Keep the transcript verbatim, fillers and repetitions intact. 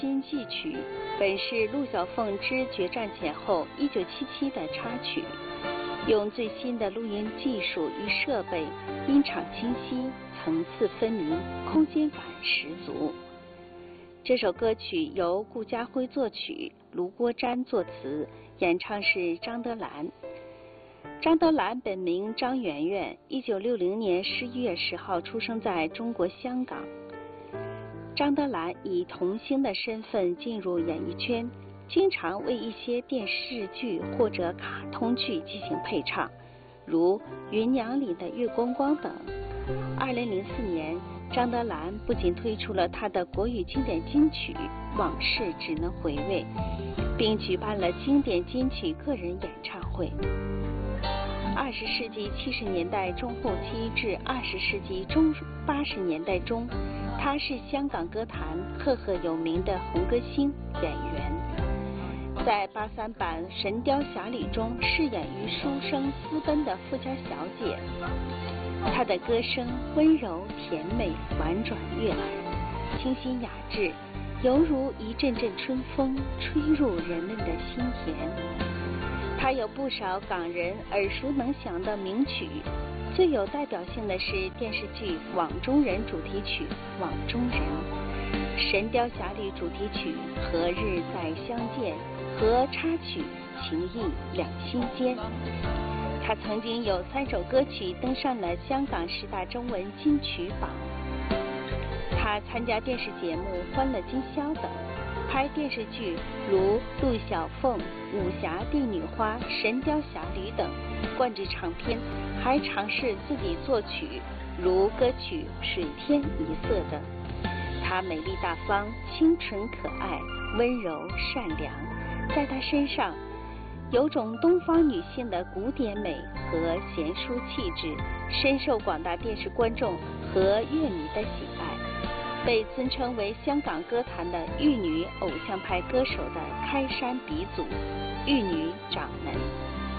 新纪曲》本是陆小凤之决战前后一九七七的插曲，用最新的录音技术与设备，音场清晰，层次分明，空间感十足。这首歌曲由顾嘉辉作曲，卢国瞻作词，演唱是张德兰。张德兰本名张媛媛，一九六零年十一月十号出生在中国香港。张德兰以童星的身份进入演艺圈，经常为一些电视剧或者卡通剧进行配唱，如《云娘》里的月光光等。二零零四年，张德兰不仅推出了他的国语经典金曲《往事只能回味》，并举办了经典金曲个人演唱会。二十世纪七十年代中后期至二十世纪中八十年代中，他是香港歌坛赫赫有名的红歌星演员。在八三版《神雕侠侣》中饰演于书生私奔的富家小姐，她的歌声温柔甜美，婉转悦耳，清新雅致，犹如一阵阵春风吹入人们的心田。他有不少港人耳熟能详的名曲，最有代表性的是电视剧《网中人》主题曲《网中人》，《神雕侠侣》主题曲《何日再相见》和插曲《情意两心间》。他曾经有三首歌曲登上了香港十大中文金曲榜。他参加电视节目《欢乐今宵》等，拍电视剧如《陆小凤》《武侠帝女花》《神雕侠侣》等，灌制唱片，还尝试自己作曲，如歌曲《水天一色》等。她美丽大方，清纯可爱，温柔善良，在她身上有种东方女性的古典美和贤淑气质，深受广大电视观众和乐迷的喜爱，被尊称为香港歌坛的玉女偶像派歌手的开山鼻祖，玉女掌门。